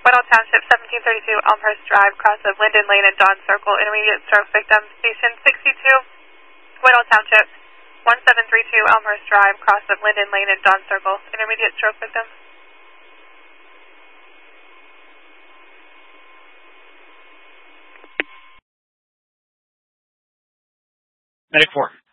Whitehall Township, 1732 Elmhurst Drive, cross of Linden Lane and Dawn Circle, intermediate stroke victim. Station 62, Whitehall Township, 1732 Elmhurst Drive, cross of Linden Lane and Dawn Circle, intermediate stroke victim. Medic 4.